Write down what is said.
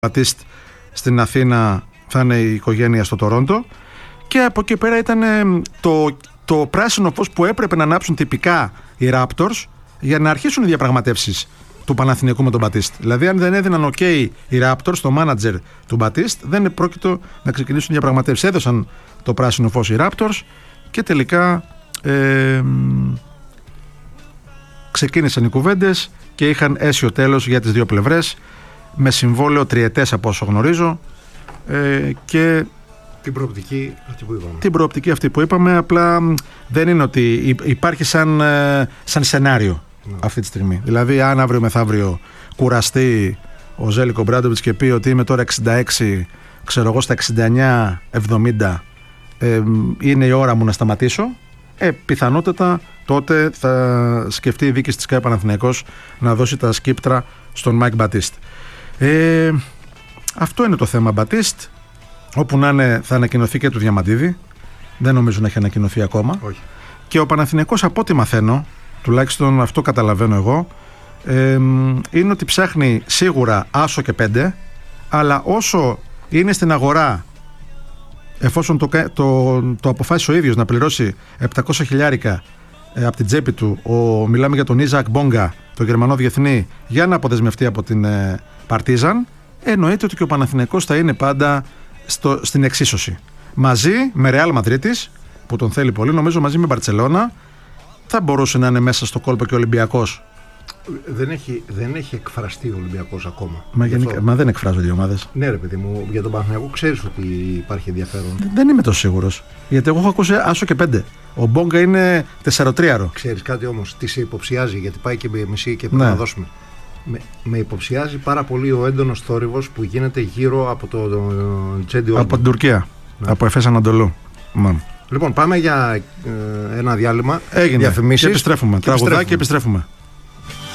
Μπατίστ στην Αθήνα θα είναι η οικογένεια στο Τορόντο. Και από εκεί πέρα ήταν το πράσινο φως που έπρεπε να ανάψουν τυπικά οι Raptors για να αρχίσουν οι διαπραγματεύσεις του Παναθηναϊκού με τον Μπατίστ. Δηλαδή, αν δεν έδιναν OK οι Raptors, το manager του Μπατίστ, δεν πρόκειτο να ξεκινήσουν διαπραγματεύσεις. Έδωσαν το πράσινο φως οι Raptors και τελικά ξεκίνησαν οι κουβέντες και είχαν αίσιο τέλος για τις δύο πλευρές, με συμβόλαιο τριετές από όσο γνωρίζω, και την προοπτική αυτή που είπαμε. Την προοπτική αυτή που είπαμε, απλά δεν είναι ότι υπάρχει σαν σενάριο αυτή τη στιγμή. Δηλαδή, αν αύριο μεθαύριο κουραστεί ο Ζέλικο Μπράντοβιτς και πει ότι είμαι τώρα 66, ξέρω εγώ στα 69-70, είναι η ώρα μου να σταματήσω, πιθανότατα τότε θα σκεφτεί η δίκη της ΚΑΕ Παναθηναϊκός να δώσει τα σκύπτρα στον Μάικ Μπατίστ. Αυτό είναι το θέμα Μπατίστ. Όπου να είναι, θα ανακοινωθεί και του Διαμαντίδη. Δεν νομίζω να έχει ανακοινωθεί ακόμα. Όχι. Και ο Παναθηναϊκός, από ό,τι μαθαίνω, τουλάχιστον αυτό καταλαβαίνω εγώ, είναι ότι ψάχνει σίγουρα άσο και 5, αλλά όσο είναι στην αγορά, εφόσον το αποφάσισε ο ίδιος να πληρώσει 700 χιλιάρικα από την τσέπη του, μιλάμε για τον Ιζακ Μπόγκα, τον Γερμανό διεθνή, για να αποδεσμευτεί από την Παρτίζαν, εννοείται ότι και ο Παναθηναϊκός θα είναι πάντα στην εξίσωση. Μαζί με Ρεάλ Μαδρίτης, που τον θέλει πολύ, νομίζω μαζί με Μπαρτσελώνα, θα μπορούσε να είναι μέσα στο κόλπο και ο Ολυμπιακός. Δεν έχει εκφραστεί ο Ολυμπιακός ακόμα. Μα δεν εκφράζονται οι ομάδες. Ναι, ρε παιδί μου, για τον Παναθηναϊκό ξέρεις ότι υπάρχει ενδιαφέρον. Δεν είμαι τόσο σίγουρος. Γιατί εγώ έχω ακούσει άσο και 5. Ο Μπόγκα είναι 4-3. Ξέρεις κάτι όμως, τι σε υποψιάζει, γιατί πάει και μισή και πρέπει να δώσουμε. Με υποψιάζει πάρα πολύ ο έντονος θόρυβος που γίνεται γύρω από το Τζέντι Όρμπαν. Από την Τουρκία. Ναι. Από Εφές Ανατολού. Λοιπόν, πάμε για ένα διάλειμμα. Έγινε. Διαφημίσεις. Και επιστρέφουμε. Τραγουδάκι και επιστρέφουμε.